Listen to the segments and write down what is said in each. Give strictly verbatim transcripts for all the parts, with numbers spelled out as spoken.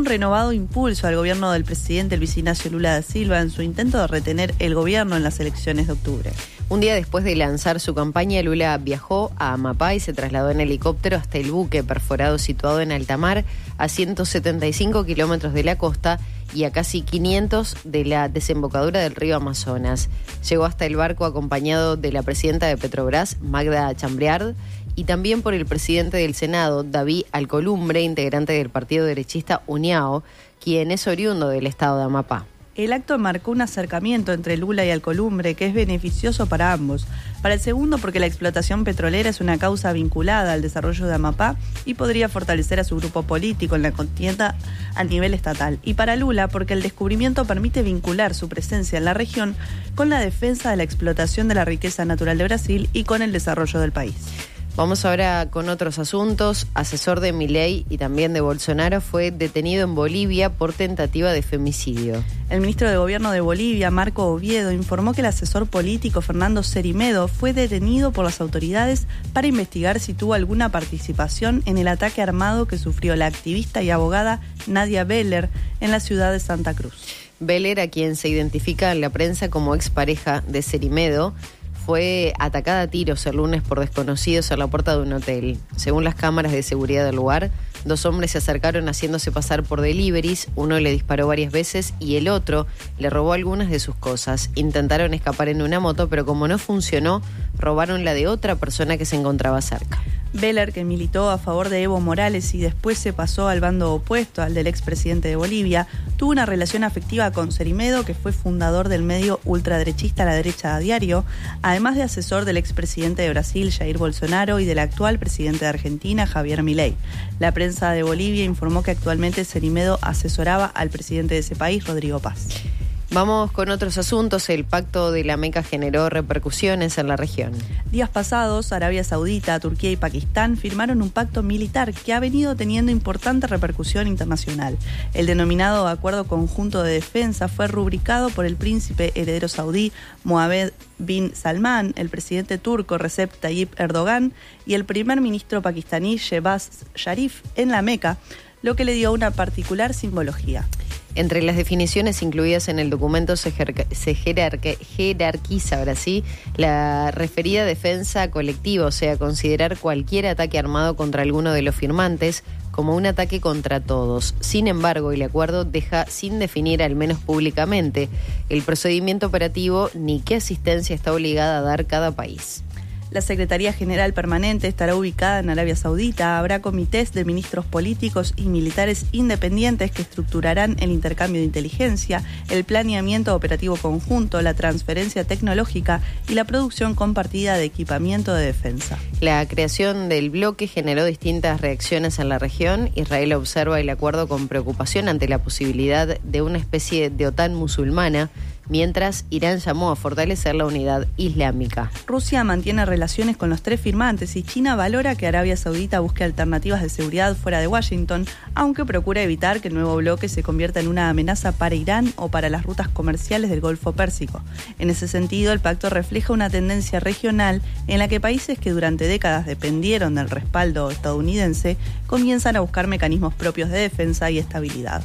un renovado impulso al gobierno del presidente Luis Ignacio Lula da Silva en su intento de retener el gobierno en las elecciones de octubre. Un día después de lanzar su campaña, Lula viajó a Amapá y se trasladó en helicóptero hasta el buque perforado situado en alta mar, a ciento setenta y cinco kilómetros de la costa y a casi quinientos de la desembocadura del río Amazonas. Llegó hasta el barco acompañado de la presidenta de Petrobras, Magda Chambriard, y también por el presidente del Senado, David Alcolumbre, integrante del partido derechista Uniao, quien es oriundo del estado de Amapá. El acto marcó un acercamiento entre Lula y Alcolumbre que es beneficioso para ambos. Para el segundo, porque la explotación petrolera es una causa vinculada al desarrollo de Amapá y podría fortalecer a su grupo político en la contienda a nivel estatal. Y para Lula, porque el descubrimiento permite vincular su presencia en la región con la defensa de la explotación de la riqueza natural de Brasil y con el desarrollo del país. Vamos ahora con otros asuntos. Asesor de Milei y también de Bolsonaro fue detenido en Bolivia por tentativa de femicidio. El ministro de Gobierno de Bolivia, Marco Oviedo, informó que el asesor político Fernando Cerimedo fue detenido por las autoridades para investigar si tuvo alguna participación en el ataque armado que sufrió la activista y abogada Nadia Beller en la ciudad de Santa Cruz. Beller, a quien se identifica en la prensa como expareja de Cerimedo, fue atacada a tiros el lunes por desconocidos a la puerta de un hotel. Según las cámaras de seguridad del lugar, dos hombres se acercaron haciéndose pasar por deliveries, uno le disparó varias veces y el otro le robó algunas de sus cosas. Intentaron escapar en una moto, pero como no funcionó, robaron la de otra persona que se encontraba cerca. Beller, que militó a favor de Evo Morales y después se pasó al bando opuesto al del expresidente de Bolivia, tuvo una relación afectiva con Cerimedo, que fue fundador del medio ultraderechista La Derecha a Diario, además de asesor del expresidente de Brasil, Jair Bolsonaro, y del actual presidente de Argentina, Javier Milei. La prensa de Bolivia informó que actualmente Cerimedo asesoraba al presidente de ese país, Rodrigo Paz. Vamos con otros asuntos. El pacto de la Meca generó repercusiones en la región. Días pasados, Arabia Saudita, Turquía y Pakistán firmaron un pacto militar que ha venido teniendo importante repercusión internacional. El denominado Acuerdo Conjunto de Defensa fue rubricado por el príncipe heredero saudí Mohammed bin Salman, el presidente turco Recep Tayyip Erdogan y el primer ministro pakistaní Shehbaz Sharif en la Meca, lo que le dio una particular simbología. Entre las definiciones incluidas en el documento se, jerca, se jerarque, jerarquiza ahora sí, la referida defensa colectiva, o sea, considerar cualquier ataque armado contra alguno de los firmantes como un ataque contra todos. Sin embargo, el acuerdo deja sin definir, al menos públicamente, el procedimiento operativo ni qué asistencia está obligada a dar cada país. La Secretaría General Permanente estará ubicada en Arabia Saudita. Habrá comités de ministros políticos y militares independientes que estructurarán el intercambio de inteligencia, el planeamiento operativo conjunto, la transferencia tecnológica y la producción compartida de equipamiento de defensa. La creación del bloque generó distintas reacciones en la región. Israel observa el acuerdo con preocupación ante la posibilidad de una especie de OTAN musulmana, mientras Irán llamó a fortalecer la unidad islámica. Rusia mantiene relaciones con los tres firmantes y China valora que Arabia Saudita busque alternativas de seguridad fuera de Washington, aunque procura evitar que el nuevo bloque se convierta en una amenaza para Irán o para las rutas comerciales del Golfo Pérsico. En ese sentido, el pacto refleja una tendencia regional en la que países que durante décadas dependieron del respaldo estadounidense comienzan a buscar mecanismos propios de defensa y estabilidad.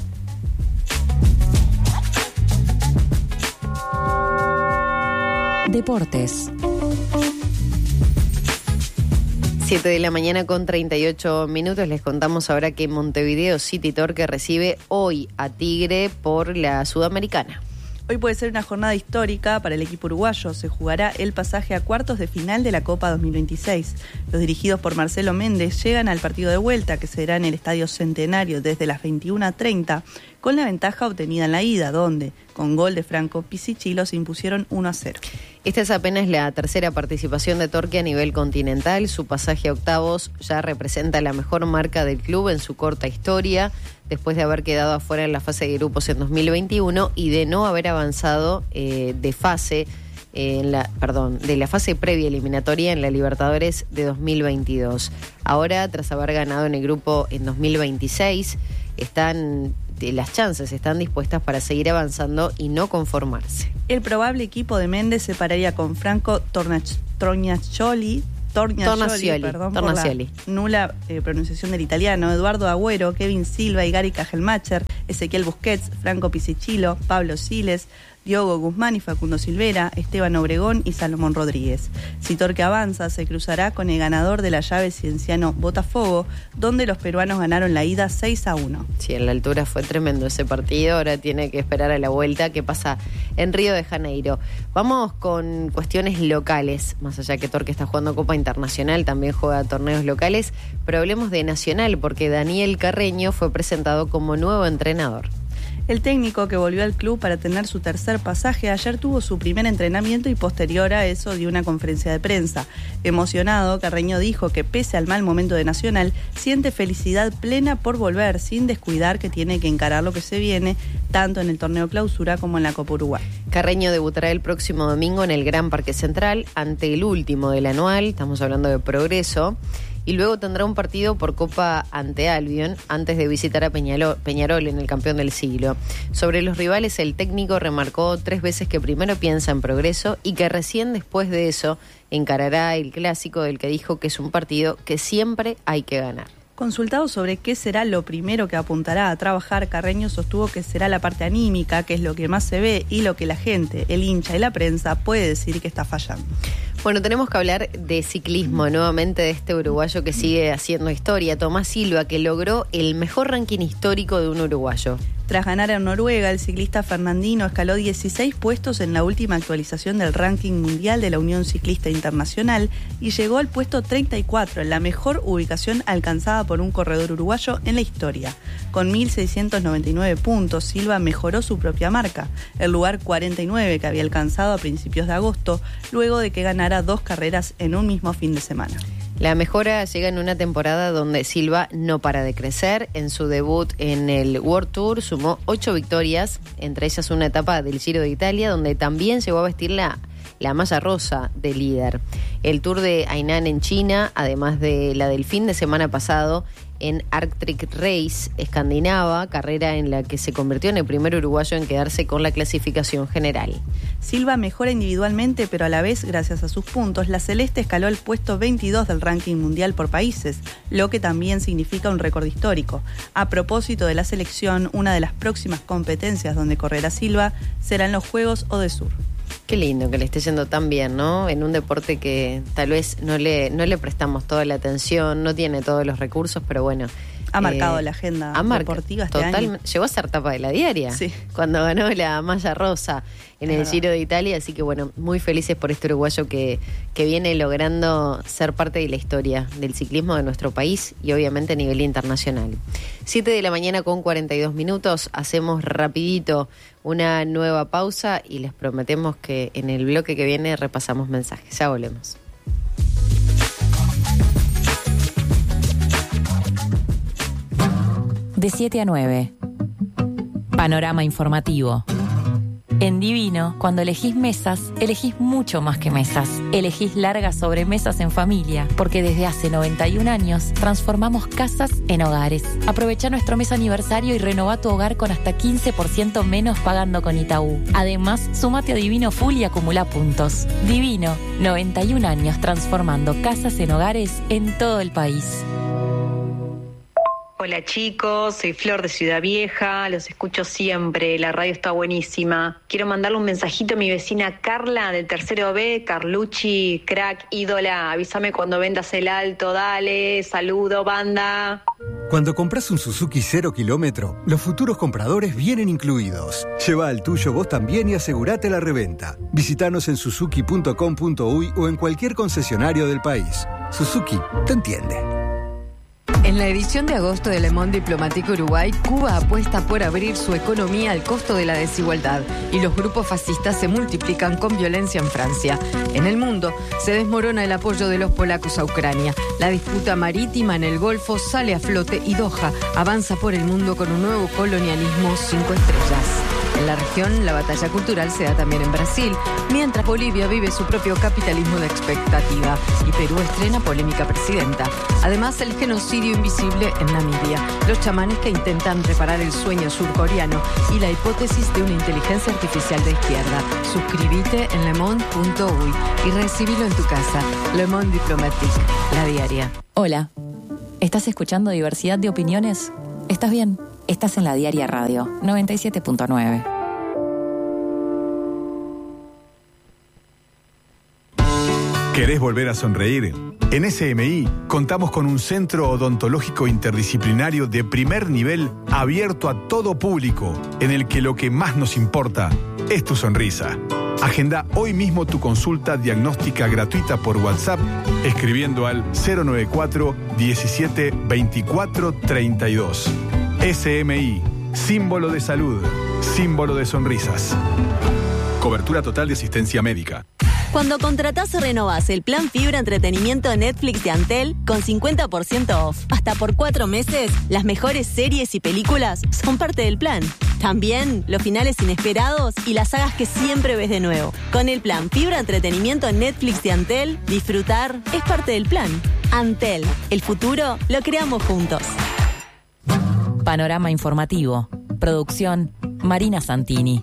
Deportes. siete de la mañana con treinta y ocho minutos. Les contamos ahora que Montevideo City Torque recibe hoy a Tigre por la Sudamericana. Hoy puede ser una jornada histórica para el equipo uruguayo. Se jugará el pasaje a cuartos de final de la Copa dos mil veintiséis. Los dirigidos por Marcelo Méndez llegan al partido de vuelta, que será en el Estadio Centenario desde las veintiuna treinta, con la ventaja obtenida en la ida, donde, con gol de Franco Pisichillo, los impusieron uno a cero. Esta es apenas la tercera participación de Torque a nivel continental. Su pasaje a octavos ya representa la mejor marca del club en su corta historia, después de haber quedado afuera en la fase de grupos en dos mil veintiuno y de no haber avanzado eh, de fase eh, en la, perdón, de la fase previa eliminatoria en la Libertadores de dos mil veintidós. Ahora, tras haber ganado en el grupo en dos mil veintiséis, están las chances están dispuestas para seguir avanzando y no conformarse. El probable equipo de Méndez se pararía con Franco Tornaccioli, Tornacioli, Tornacioli, perdón Tornacioli. por la nula eh, pronunciación del italiano, Eduardo Agüero, Kevin Silva y Gary Cajelmacher, Ezequiel Busquets, Franco Pisichillo, Pablo Siles, Diogo Guzmán y Facundo Silvera, Esteban Obregón y Salomón Rodríguez. Si Torque avanza, se cruzará con el ganador de la llave Cienciano Botafogo, donde los peruanos ganaron la ida seis a uno. Sí, en la altura fue tremendo ese partido, ahora tiene que esperar a la vuelta que pasa en Río de Janeiro. Vamos con cuestiones locales, más allá que Torque está jugando Copa Internacional, también juega torneos locales, pero hablemos de Nacional, porque Daniel Carreño fue presentado como nuevo entrenador. El técnico, que volvió al club para tener su tercer pasaje, ayer tuvo su primer entrenamiento y posterior a eso dio una conferencia de prensa. Emocionado, Carreño dijo que pese al mal momento de Nacional, siente felicidad plena por volver, sin descuidar que tiene que encarar lo que se viene, tanto en el torneo clausura como en la Copa Uruguay. Carreño debutará el próximo domingo en el Gran Parque Central, ante el último del anual, estamos hablando de Progreso, y luego tendrá un partido por Copa ante Albion antes de visitar a Peñarol, Peñarol en el campeón del siglo. Sobre los rivales, el técnico remarcó tres veces que primero piensa en Progreso y que recién después de eso encarará el clásico, del que dijo que es un partido que siempre hay que ganar. Consultado sobre qué será lo primero que apuntará a trabajar, Carreño sostuvo que será la parte anímica, que es lo que más se ve y lo que la gente, el hincha y la prensa puede decir que está fallando. Bueno, tenemos que hablar de ciclismo nuevamente, de este uruguayo que sigue haciendo historia, Tomás Silva, que logró el mejor ranking histórico de un uruguayo. Tras ganar en Noruega, el ciclista fernandino escaló dieciséis puestos en la última actualización del ranking mundial de la Unión Ciclista Internacional y llegó al puesto treinta y cuatro, la mejor ubicación alcanzada por un corredor uruguayo en la historia. Con mil seiscientos noventa y nueve puntos, Silva mejoró su propia marca, el lugar cuarenta y nueve que había alcanzado a principios de agosto, luego de que ganara dos carreras en un mismo fin de semana. La mejora llega en una temporada donde Silva no para de crecer. En su debut en el World Tour sumó ocho victorias, entre ellas una etapa del Giro de Italia, donde también llegó a vestir la, la malla rosa de líder. El Tour de Hainan en China, además de la del fin de semana pasado en Arctic Race Escandinava, carrera en la que se convirtió en el primer uruguayo en quedarse con la clasificación general. Silva mejora individualmente, pero a la vez, gracias a sus puntos, la celeste escaló al puesto veintidós del ranking mundial por países, lo que también significa un récord histórico. A propósito de la selección, una de las próximas competencias donde correrá Silva serán los Juegos Odesur. Qué lindo que le esté yendo tan bien, ¿no? En un deporte que tal vez no le, no le prestamos toda la atención, no tiene todos los recursos, pero bueno. Ha marcado eh, la agenda ha marca, deportiva este total, año. Llegó a ser tapa de la diaria, sí, cuando ganó la malla rosa en es el verdad. Giro de Italia, así que bueno, muy felices por este uruguayo que, que viene logrando ser parte de la historia del ciclismo de nuestro país y obviamente a nivel internacional. siete de la mañana con cuarenta y dos minutos, hacemos rapidito una nueva pausa y les prometemos que en el bloque que viene repasamos mensajes. Ya volvemos. De siete a nueve. Panorama informativo. En Divino, cuando elegís mesas, elegís mucho más que mesas. Elegís largas sobremesas en familia, porque desde hace noventa y un años transformamos casas en hogares. Aprovecha nuestro mes aniversario y renová tu hogar con hasta quince por ciento menos pagando con Itaú. Además, sumate a Divino Full y acumula puntos. Divino, noventa y un años transformando casas en hogares en todo el país. Hola chicos, soy Flor de Ciudad Vieja, los escucho siempre, la radio está buenísima. Quiero mandarle un mensajito a mi vecina Carla del tercero B, Carlucci, crack, ídola, avísame cuando vendas el alto, dale, saludo, banda. Cuando compras un Suzuki cero kilómetro, los futuros compradores vienen incluidos. Lleva al tuyo vos también y asegurate la reventa. Visítanos en suzuki punto com punto uy o en cualquier concesionario del país. Suzuki te entiende. En la edición de agosto de Le Monde Diplomatique Uruguay, Cuba apuesta por abrir su economía al costo de la desigualdad y los grupos fascistas se multiplican con violencia en Francia. En el mundo se desmorona el apoyo de los polacos a Ucrania. La disputa marítima en el Golfo sale a flote y Doha avanza por el mundo con un nuevo colonialismo cinco estrellas. En la región, la batalla cultural se da también en Brasil, mientras Bolivia vive su propio capitalismo de expectativa y Perú estrena polémica presidenta. Además, el genocidio invisible en Namibia, los chamanes que intentan reparar el sueño surcoreano y la hipótesis de una inteligencia artificial de izquierda. Suscríbete en le monde punto uy y recibilo en tu casa. Le Monde Diplomatique, la diaria. Hola, ¿estás escuchando Diversidad de Opiniones? ¿Estás bien? Estás en la Diaria Radio, noventa y siete punto nueve. ¿Querés volver a sonreír? En S M I contamos con un centro odontológico interdisciplinario de primer nivel abierto a todo público, en el que lo que más nos importa es tu sonrisa. Agenda hoy mismo tu consulta diagnóstica gratuita por WhatsApp escribiendo al cero noventa y cuatro diecisiete veinticuatro treinta y dos. S M I, símbolo de salud, símbolo de sonrisas. Cobertura total de asistencia médica. Cuando contratás o renovás el plan Fibra Entretenimiento Netflix de Antel, con cincuenta por ciento off, hasta por cuatro meses, las mejores series y películas son parte del plan. También los finales inesperados y las sagas que siempre ves de nuevo. Con el plan Fibra Entretenimiento Netflix de Antel, disfrutar es parte del plan. Antel, el futuro lo creamos juntos. Panorama informativo. Producción Marina Santini.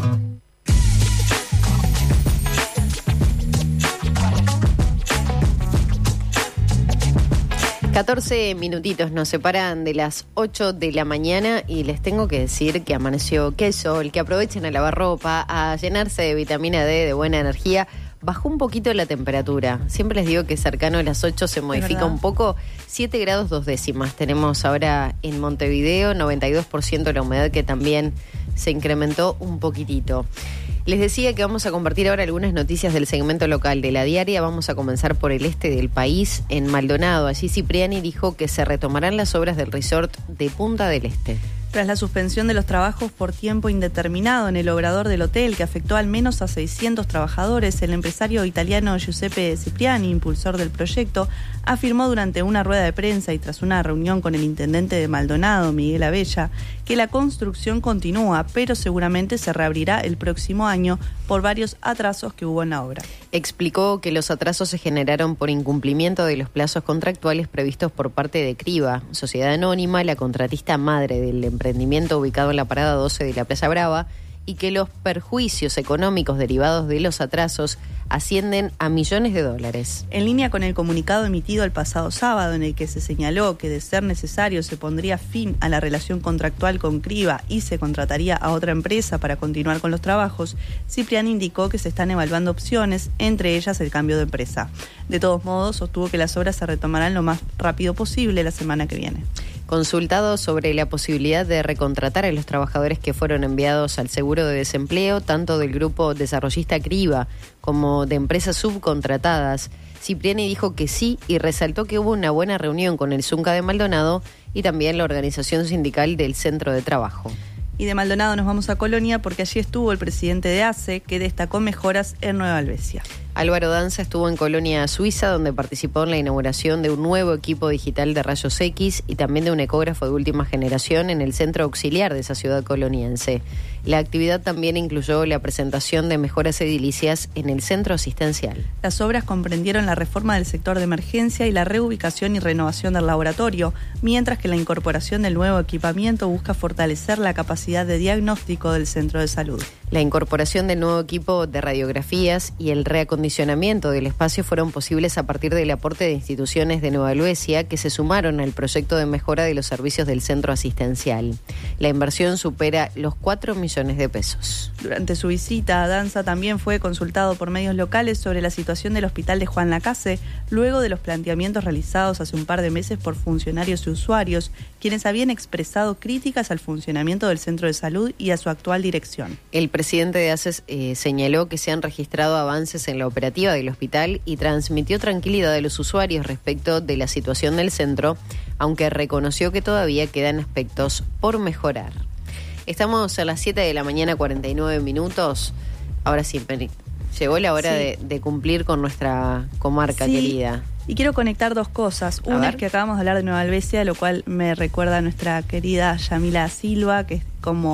catorce minutitos nos separan de las ocho de la mañana y les tengo que decir que amaneció, que hay sol, que aprovechen a lavar ropa, a llenarse de vitamina D, de buena energía. Bajó un poquito la temperatura. Siempre les digo que cercano a las ocho se modifica un poco. siete grados dos décimas. Tenemos ahora en Montevideo, noventa y dos por ciento la humedad que también se incrementó un poquitito. Les decía que vamos a compartir ahora algunas noticias del segmento local de la diaria. Vamos a comenzar por el este del país, en Maldonado. Allí Cipriani dijo que se retomarán las obras del resort de Punta del Este. Tras la suspensión de los trabajos por tiempo indeterminado en el obrador del hotel, que afectó al menos a seiscientos trabajadores, el empresario italiano Giuseppe Cipriani, impulsor del proyecto, afirmó durante una rueda de prensa y tras una reunión con el intendente de Maldonado, Miguel Abella, que la construcción continúa, pero seguramente se reabrirá el próximo año por varios atrasos que hubo en la obra. Explicó que los atrasos se generaron por incumplimiento de los plazos contractuales previstos por parte de Criba, sociedad anónima, la contratista madre del emprendimiento ubicado en la parada doce de la Playa Brava, y que los perjuicios económicos derivados de los atrasos ascienden a millones de dólares. En línea con el comunicado emitido el pasado sábado, en el que se señaló que de ser necesario se pondría fin a la relación contractual con Criba y se contrataría a otra empresa para continuar con los trabajos, Cipriani indicó que se están evaluando opciones, entre ellas el cambio de empresa. De todos modos, sostuvo que las obras se retomarán lo más rápido posible la semana que viene. Consultado sobre la posibilidad de recontratar a los trabajadores que fueron enviados al seguro de desempleo, tanto del grupo desarrollista Criba como de empresas subcontratadas, Cipriani dijo que sí y resaltó que hubo una buena reunión con el Zunca de Maldonado y también la organización sindical del centro de trabajo. Y de Maldonado nos vamos a Colonia porque allí estuvo el presidente de A C E, que destacó mejoras en Nueva Alvesia. Álvaro Danza estuvo en Colonia, Suiza, donde participó en la inauguración de un nuevo equipo digital de rayos X y también de un ecógrafo de última generación en el centro auxiliar de esa ciudad coloniense. La actividad también incluyó la presentación de mejoras edilicias en el centro asistencial. Las obras comprendieron la reforma del sector de emergencia y la reubicación y renovación del laboratorio, mientras que la incorporación del nuevo equipamiento busca fortalecer la capacidad de diagnóstico del centro de salud. La incorporación del nuevo equipo de radiografías y el reacondicionamiento del espacio fueron posibles a partir del aporte de instituciones de Nueva Helvecia que se sumaron al proyecto de mejora de los servicios del centro asistencial. La inversión supera los cuatro millones de pesos. Durante su visita, Danza también fue consultado por medios locales sobre la situación del hospital de Juan Lacase, luego de los planteamientos realizados hace un par de meses por funcionarios y usuarios, quienes habían expresado críticas al funcionamiento del centro de salud y a su actual dirección. El presidente de A C E S eh, señaló que se han registrado avances en la operativa del hospital y transmitió tranquilidad a los usuarios respecto de la situación del centro, aunque reconoció que todavía quedan aspectos por mejorar. Estamos a las siete de la mañana, cuarenta y nueve minutos. Ahora sí, llegó la hora sí. de, de cumplir con nuestra comarca sí. querida. Y quiero conectar dos cosas. Una es que acabamos de hablar de Nueva Helvecia, lo cual me recuerda a nuestra querida Yamila Silva, que es como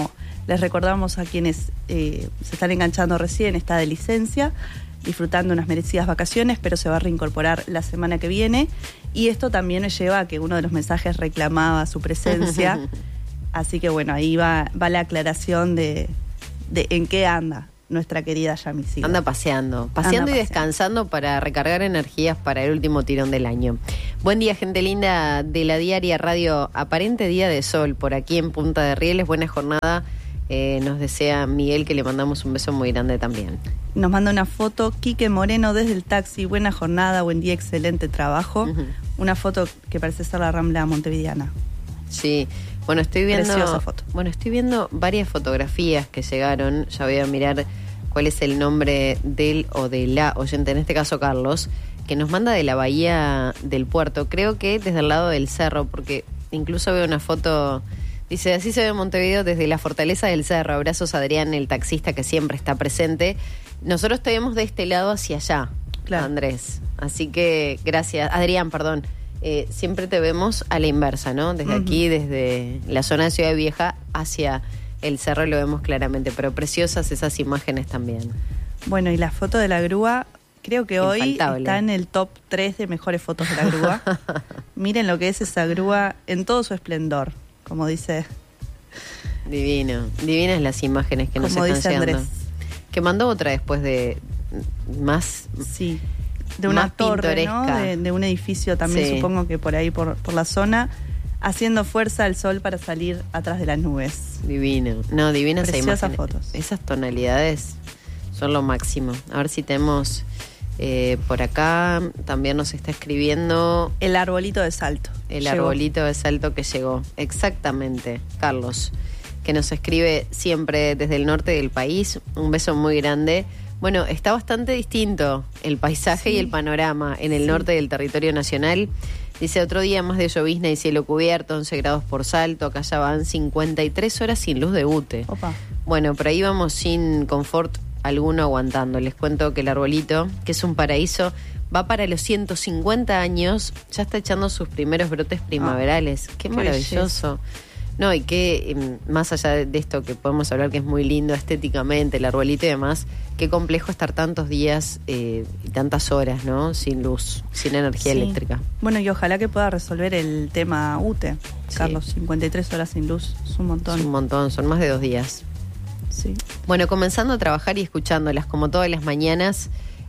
Les recordamos a quienes eh, se están enganchando recién, está de licencia, disfrutando unas merecidas vacaciones, pero se va a reincorporar la semana que viene. Y esto también me lleva a que uno de los mensajes reclamaba su presencia. Así que bueno, ahí va, va la aclaración de, de en qué anda nuestra querida Yami. Anda paseando, paseando Anda y descansando para recargar energías para el último tirón del año. Buen día, gente linda de la Diaria Radio. Aparente día de sol por aquí en Punta de Rieles. Buena jornada. Eh, nos desea Miguel, que le mandamos un beso muy grande también. Nos manda una foto Quique Moreno desde el taxi. Buena jornada, buen día, excelente trabajo. Uh-huh. Una foto que parece ser la Rambla montevideana. Sí, bueno, estoy viendo Preciosa foto. Bueno, estoy viendo varias fotografías que llegaron. Ya voy a mirar cuál es el nombre del o de la oyente, en este caso Carlos, que nos manda de la bahía del puerto. Creo que desde el lado del cerro, porque incluso veo una foto. Dice, así se ve Montevideo desde la fortaleza del cerro. Abrazos a Adrián, el taxista que siempre está presente. Nosotros te vemos de este lado hacia allá, claro. Andrés. Así que gracias. Adrián, perdón. Eh, siempre te vemos a la inversa, ¿no? Desde uh-huh. aquí, desde la zona de Ciudad Vieja hacia el cerro lo vemos claramente. Pero preciosas esas imágenes también. Bueno, y la foto de la grúa, creo que hoy Infaltable. Está en el top tres de mejores fotos de la grúa. Miren lo que es esa grúa en todo su esplendor. Como dice... Divino. Divinas las imágenes que nos como están dice llegando. Andrés. Que mandó otra después de... Más... Sí, de una torre, ¿no? De, de un edificio también, sí. Supongo que por ahí, por, por la zona, haciendo fuerza al sol para salir atrás de las nubes. Divino. No, divinas Preciosas imágenes. Fotos. Esas tonalidades son lo máximo. A ver si tenemos... Eh, por acá también nos está escribiendo el arbolito de Salto. El llegó. arbolito de Salto que llegó. Exactamente, Carlos, que nos escribe siempre desde el norte del país. Un beso muy grande. Bueno, está bastante distinto el paisaje sí. y el panorama en el sí. norte del territorio nacional. Dice, otro día más de llovizna y cielo cubierto, once grados por Salto. Acá ya van cincuenta y tres horas sin luz de U T E. Opa. Bueno, por ahí vamos sin confort alguno aguantando. Les cuento que el arbolito, que es un paraíso, va para los ciento cincuenta años, ya está echando sus primeros brotes primaverales. Ah, qué, qué maravilloso. Belleza. No, y que más allá de esto que podemos hablar que es muy lindo estéticamente, el arbolito y demás, qué complejo estar tantos días eh, y tantas horas, ¿no? Sin luz, sin energía sí. eléctrica. Bueno, y ojalá que pueda resolver el tema U T E, sí. Carlos. cincuenta y tres horas sin luz, es un montón. Es un montón, son más de dos días. Sí. Bueno, comenzando a trabajar y escuchándolas como todas las mañanas,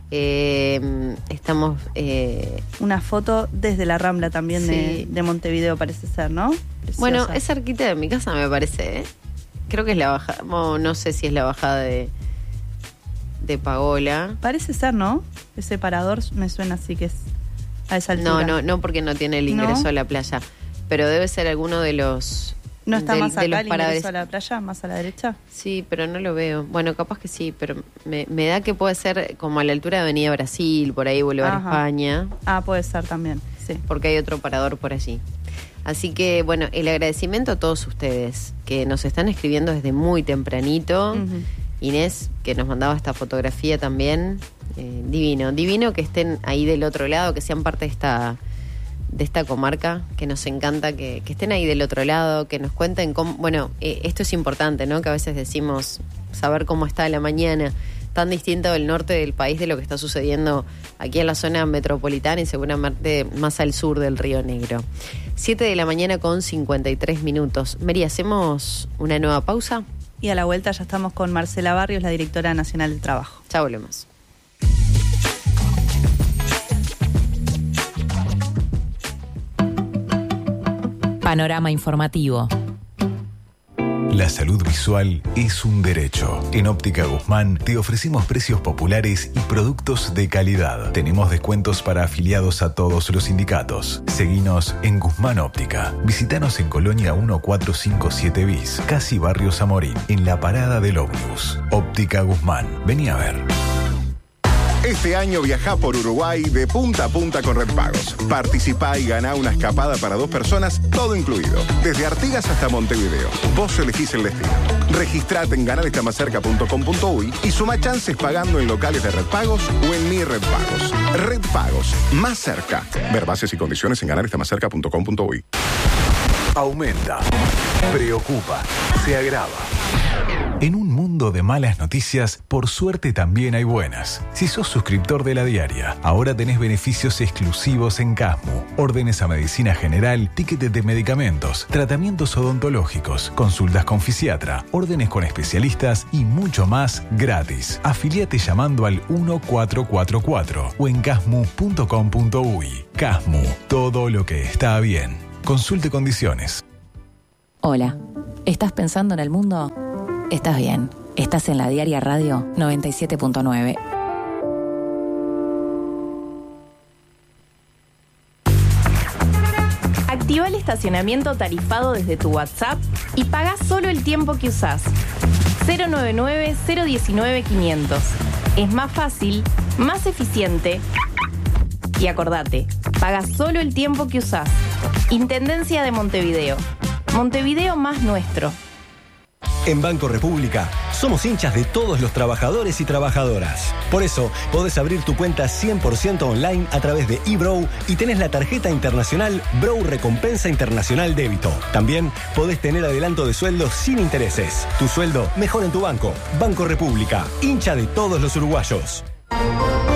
eh, estamos... Eh, Una foto desde la Rambla también sí. de, de Montevideo parece ser, ¿no? Preciosa. Bueno, es cerquita de mi casa me parece, ¿eh? Creo que es la bajada, no, no sé si es la bajada de, de Pagola. Parece ser, ¿no? Ese parador me suena así que es a esa altura. No, no, no porque no tiene el ingreso ¿No? a la playa, pero debe ser alguno de los... ¿No está de, más acá de los el paradores. ingreso a la playa, más a la derecha? Sí, pero no lo veo. Bueno, capaz que sí, pero me, me da que puede ser como a la altura de Avenida Brasil, por ahí Boulevard Ajá. España. Ah, puede ser también, sí. Porque hay otro parador por allí. Así que, bueno, el agradecimiento a todos ustedes que nos están escribiendo desde muy tempranito. Uh-huh. Inés, que nos mandaba esta fotografía también. Eh, divino, divino que estén ahí del otro lado, que sean parte de esta... de esta comarca, que nos encanta que, que estén ahí del otro lado, que nos cuenten cómo, bueno, eh, esto es importante, ¿no? Que a veces decimos saber cómo está la mañana, tan distinto del norte del país de lo que está sucediendo aquí en la zona metropolitana y seguramente más al sur del Río Negro. siete de la mañana con cincuenta y tres minutos. Mary, ¿hacemos una nueva pausa? Y a la vuelta ya estamos con Marcela Barrios, la directora nacional del trabajo. Ya volvemos. Panorama informativo. La salud visual es un derecho. En Óptica Guzmán te ofrecemos precios populares y productos de calidad. Tenemos descuentos para afiliados a todos los sindicatos. Seguinos en Guzmán Óptica. Visítanos en Colonia mil cuatrocientos cincuenta y siete bis, casi Barrio Zamorín, en la parada del ómnibus. Óptica Guzmán. Vení a ver. Este año viajá por Uruguay de punta a punta con Red Pagos. Participá y ganá una escapada para dos personas, todo incluido. Desde Artigas hasta Montevideo. Vos elegís el destino. Registrate en ganar está más cerca punto com punto uy y suma chances pagando en locales de Red Pagos o en Mi Red Pagos. Red Pagos, más cerca. Ver bases y condiciones en ganar está más cerca punto com punto uy. Aumenta. Preocupa, se agrava. En un mundo de malas noticias, por suerte también hay buenas. Si sos suscriptor de La Diaria, ahora tenés beneficios exclusivos en Casmu. Órdenes a medicina general, tickets de medicamentos, tratamientos odontológicos, consultas con fisiatra, órdenes con especialistas y mucho más gratis. Afiliate llamando al uno cuatro cuatro cuatro o en casmu punto com punto uy. Casmu, todo lo que está bien. Consulte condiciones. Hola, ¿estás pensando en el mundo? Estás bien. Estás en La Diaria Radio noventa y siete punto nueve. Activa el estacionamiento tarifado desde tu WhatsApp y paga solo el tiempo que usás. cero nueve nueve, cero uno nueve, quinientos. Es más fácil, más eficiente. Y acordate, paga solo el tiempo que usás. Intendencia de Montevideo. Montevideo más nuestro. En Banco República somos hinchas de todos los trabajadores y trabajadoras. Por eso podés abrir tu cuenta cien por ciento online a través de eBrow y tenés la tarjeta internacional Brow Recompensa Internacional Débito. También podés tener adelanto de sueldo sin intereses. Tu sueldo mejor en tu banco. Banco República, hincha de todos los uruguayos.